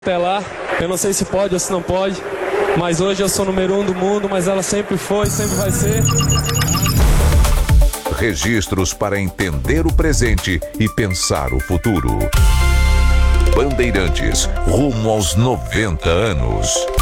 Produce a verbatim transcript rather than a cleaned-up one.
Até lá, eu não sei se pode ou se não pode, mas hoje eu sou número um do mundo, mas ela sempre foi, sempre vai ser. Registros para entender o presente e pensar o futuro. Bandeirantes, rumo aos noventa anos.